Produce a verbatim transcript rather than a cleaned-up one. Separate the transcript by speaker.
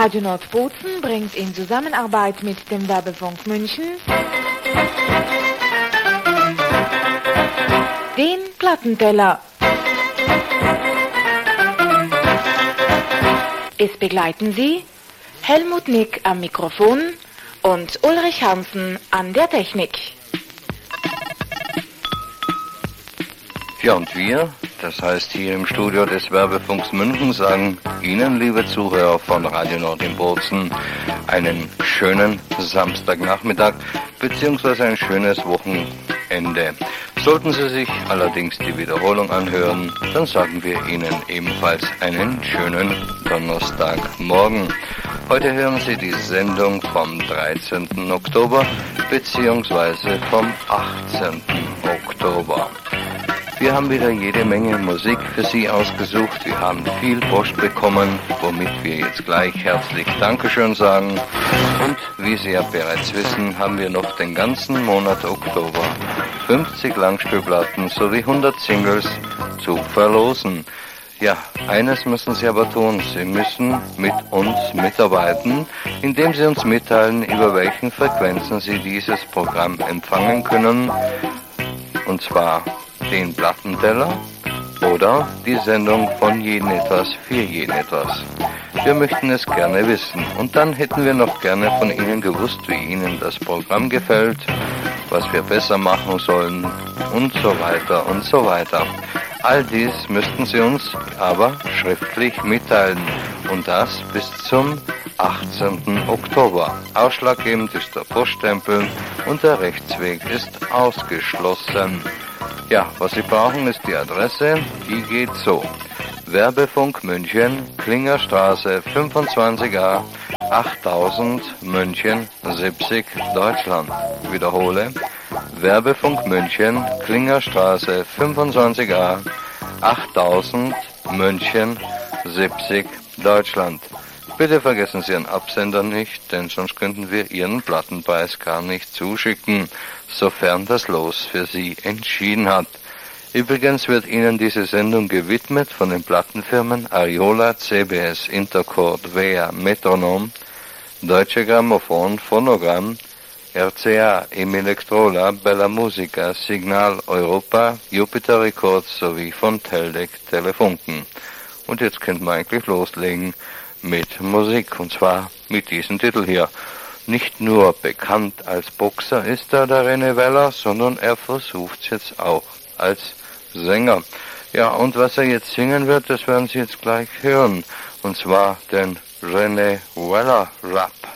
Speaker 1: Radio Nordbozen bringt in Zusammenarbeit mit dem Werbefunk München den Plattenteller. Es begleiten Sie Helmut Nick am Mikrofon und Ulrich Hansen an der Technik.
Speaker 2: Ja, und wir, das heißt hier im Studio des Werbefunks München, sagen Ihnen, liebe Zuhörer von Radio Nord in Bozen, einen schönen Samstagnachmittag bzw. ein schönes Wochenende. Sollten Sie sich allerdings die Wiederholung anhören, dann sagen wir Ihnen ebenfalls einen schönen Donnerstagmorgen. Heute hören Sie die Sendung vom dreizehnten Oktober bzw. vom achtzehnten Oktober. Wir haben wieder jede Menge Musik für Sie ausgesucht. Wir haben viel Post bekommen, womit wir jetzt gleich herzlich Dankeschön sagen. Und wie Sie ja bereits wissen, haben wir noch den ganzen Monat Oktober fünfzig Langspielplatten sowie hundert Singles zu verlosen. Ja, eines müssen Sie aber tun. Sie müssen mit uns mitarbeiten, indem Sie uns mitteilen, über welchen Frequenzen Sie dieses Programm empfangen können. Und zwar den Plattenteller oder die Sendung von jeden etwas für jeden etwas. Wir möchten es gerne wissen. Und dann hätten wir noch gerne von Ihnen gewusst, wie Ihnen das Programm gefällt, was wir besser machen sollen und so weiter und so weiter. All dies müssten Sie uns aber schriftlich mitteilen. Und das bis zum achtzehnten Oktober. Ausschlaggebend ist der Poststempel und der Rechtsweg ist ausgeschlossen. Ja, was Sie brauchen, ist die Adresse, die geht so. Werbefunk München, Klingerstraße fünfundzwanzig a, achttausend, München, siebzig, Deutschland. Wiederhole, Werbefunk München, Klingerstraße fünfundzwanzig a, achttausend, München, siebzig, Deutschland. Bitte vergessen Sie Ihren Absender nicht, denn sonst könnten wir Ihren Plattenpreis gar nicht zuschicken, sofern das Los für Sie entschieden hat. Übrigens wird Ihnen diese Sendung gewidmet von den Plattenfirmen Ariola, C B S, Intercord, W A, Metronom, Deutsche Grammophon, Phonogramm, R C A, Electrola, Bella Musica, Signal Europa, Jupiter Records sowie von Teldec Telefunken. Und jetzt könnten wir eigentlich loslegen mit Musik, und zwar mit diesem Titel hier. Nicht nur bekannt als Boxer ist er, der René Weller, sondern er versucht es jetzt auch als Sänger. Ja, und was er jetzt singen wird, das werden Sie jetzt gleich hören, und zwar den René Weller Rap.